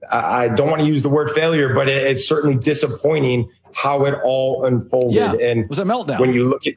I don't want to use the word failure, but it's certainly disappointing how it all unfolded. Yeah, and it was a meltdown. When you look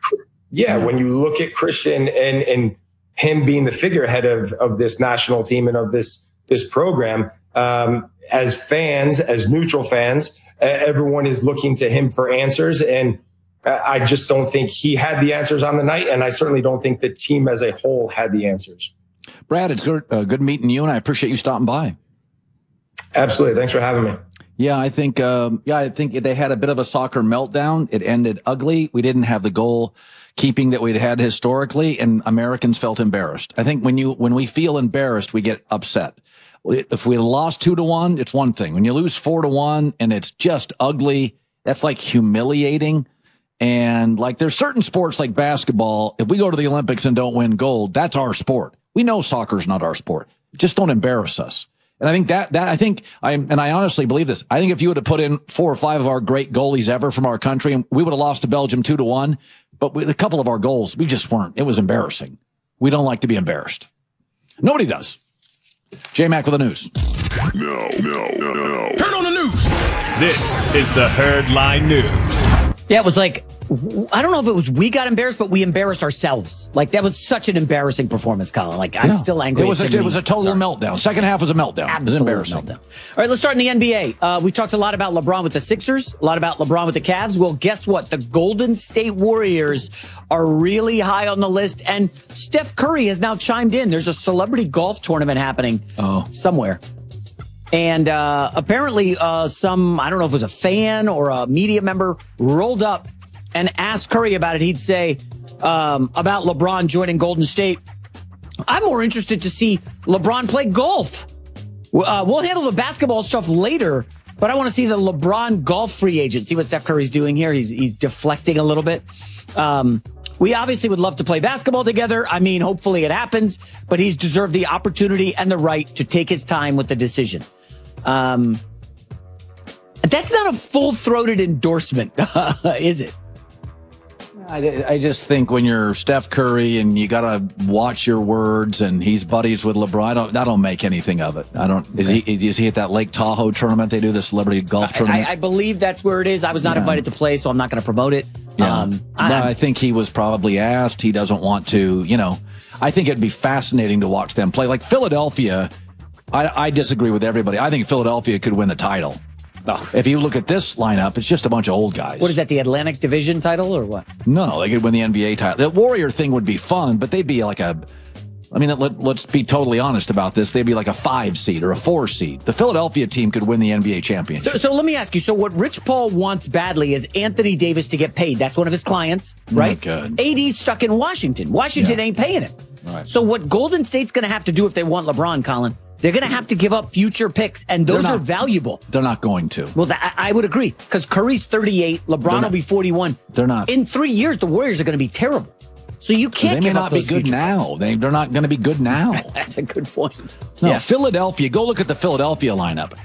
at Christian and him being the figurehead of this national team and of this program, as fans, as neutral fans, everyone is looking to him for answers. And I just don't think he had the answers on the night. And I certainly don't think the team as a whole had the answers. Brad, it's good meeting you, and I appreciate you stopping by. Absolutely. Thanks for having me. Yeah, I think they had a bit of a soccer meltdown. It ended ugly. We didn't have the goal keeping that we'd had historically, and Americans felt embarrassed. I think when we feel embarrassed, we get upset. If we lost 2-1, it's one thing. When you lose 4-1 and it's just ugly, that's like humiliating. And like there's certain sports like basketball, if we go to the Olympics and don't win gold, that's our sport. We know soccer's not our sport. Just don't embarrass us. And I think I honestly believe this. I think if you would have put in 4 or 5 of our great goalies ever from our country, and we would have lost to Belgium 2-1, but with a couple of our goals, we just weren't. It was embarrassing. We don't like to be embarrassed. Nobody does. J-Mac with the news. No. Turn on the news. This is the Herd Line News. Yeah, it was like, I don't know if it was we got embarrassed, but we embarrassed ourselves. Like, that was such an embarrassing performance, Colin. Like, I'm still angry. It was a total meltdown. Second half was a meltdown. Absolute it was embarrassing. Meltdown. All right, let's start in the NBA. We talked a lot about LeBron with the Sixers, a lot about LeBron with the Cavs. Well, guess what? The Golden State Warriors are really high on the list, and Steph Curry has now chimed in. There's a celebrity golf tournament happening somewhere. And apparently I don't know if it was a fan or a media member, rolled up and asked Curry about it. He'd say about LeBron joining Golden State, I'm more interested to see LeBron play golf. We'll handle the basketball stuff later, but I want to see the LeBron golf free agent. See what Steph Curry's doing here. He's deflecting a little bit. We obviously would love to play basketball together. I mean, hopefully it happens, but he's deserved the opportunity and the right to take his time with the decision. That's not a full-throated endorsement, is it? I just think when you're Steph Curry and you got to watch your words and he's buddies with LeBron, I don't make anything of it. I don't. Okay. Is he at that Lake Tahoe tournament they do, the celebrity golf tournament? I believe that's where it is. I was not invited to play, so I'm not going to promote it. Yeah. I think he was probably asked. He doesn't want to, I think it'd be fascinating to watch them play. Like Philadelphia, I disagree with everybody. I think Philadelphia could win the title. Oh. If you look at this lineup, it's just a bunch of old guys. What is that, the Atlantic Division title or what? No, they could win the NBA title. The Warrior thing would be fun, but they'd be like let's be totally honest about this. They'd be like a 5 seed or a 4 seed. The Philadelphia team could win the NBA championship. So let me ask you, so what Rich Paul wants badly is Anthony Davis to get paid. That's one of his clients, right? Good. AD's stuck in Washington. Washington ain't paying him. Right. So what Golden State's going to have to do if they want LeBron, Colin, they're going to have to give up future picks, and those are valuable. They're not going to. Well, I would agree, because Curry's 38, LeBron will be 41. They're not. In 3 years, the Warriors are going to be terrible. So you can't give up those future picks. They may not be good now. They're not going to be good now. That's a good point. No, Philadelphia, go look at the Philadelphia lineup.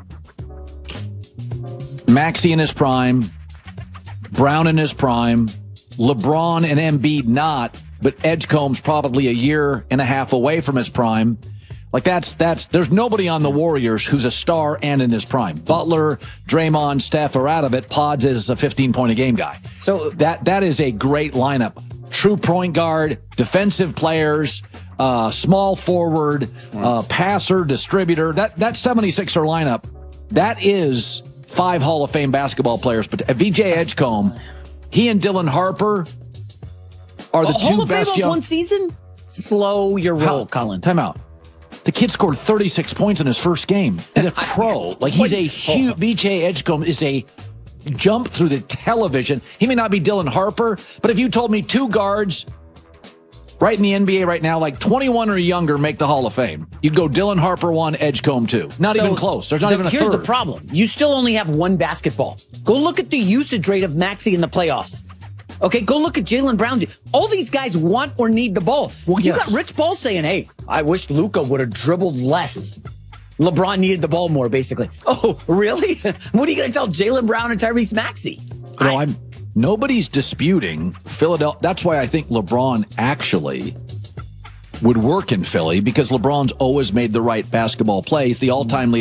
Maxey in his prime, Brown in his prime, LeBron and Embiid not, but Edgecombe's probably a year and a half away from his prime. Like there's nobody on the Warriors who's a star and in his prime. Butler, Draymond, Steph are out of it. Pods is a 15-point-a-game guy. So that is a great lineup. True point guard, defensive players, small forward, passer, distributor. That 76er lineup, that is 5 Hall of Fame basketball players. But VJ Edgecombe, he and Dylan Harper are the two best young. One season? Slow your roll, Colin. Time out. The kid scored 36 points in his first game. He's a pro. Like, he's a huge... VJ Edgecombe is a jump through the television. He may not be Dylan Harper, but if you told me 2 guards right in the NBA right now, like 21 or younger, make the Hall of Fame, you'd go Dylan Harper 1, Edgecombe 2. Not even close. There's not even a third. Here's the problem. You still only have 1 basketball. Go look at the usage rate of Maxey in the playoffs. Okay, go look at Jaylen Brown. All these guys want or need the ball. Well, you got Rich Paul saying, hey, I wish Luka would have dribbled less. LeBron needed the ball more, basically. Oh, really? What are you going to tell Jaylen Brown and Tyrese Maxey? Nobody's disputing Philadelphia. That's why I think LeBron actually would work in Philly, because LeBron's always made the right basketball plays. The all-time leader